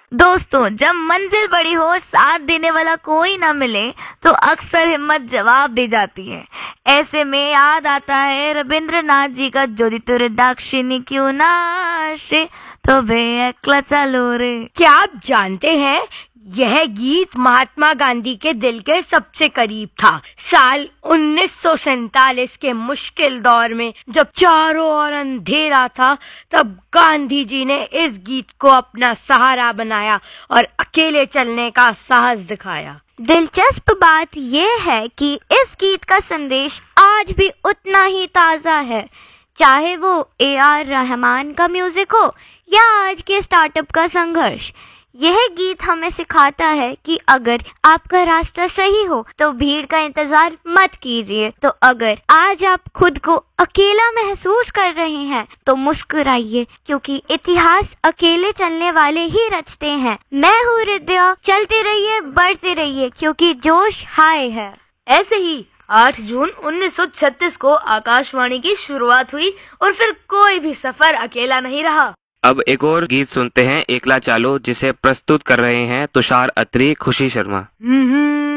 दोस्तों, जब मंजिल बड़ी हो और साथ देने वाला कोई ना मिले तो अक्सर हिम्मत जवाब दे जाती है। ऐसे में याद आता है रविंद्रनाथ जी का जोदी तुरे दाक्षिणी क्यों ना आशे तो बे एकला चलो रे। क्या आप जानते हैं, यह गीत महात्मा गांधी के दिल के सबसे करीब था। साल 1947 के मुश्किल दौर में जब चारों ओर अंधेरा था, तब गांधी जी ने इस गीत को अपना सहारा बनाया और अकेले चलने का साहस दिखाया। दिलचस्प बात यह है कि इस गीत का संदेश आज भी उतना ही ताज़ा है, चाहे वो AR रहमान का म्यूजिक हो या आज के स्टार्टअप का संघर्ष। यह गीत हमें सिखाता है कि अगर आपका रास्ता सही हो तो भीड़ का इंतजार मत कीजिए। तो अगर आज आप खुद को अकेला महसूस कर रहे हैं तो मुस्कुराइए, क्योंकि इतिहास अकेले चलने वाले ही रचते हैं। मैं हूँ रिद्या, चलते रहिए, बढ़ते रहिए, क्योंकि जोश हाय है। ऐसे ही 8 जून 1936 को आकाशवाणी की शुरुआत हुई और फिर कोई भी सफर अकेला नहीं रहा। अब एक और गीत सुनते हैं, एकला चालो, जिसे प्रस्तुत कर रहे हैं तुषार अत्री, खुशी शर्मा।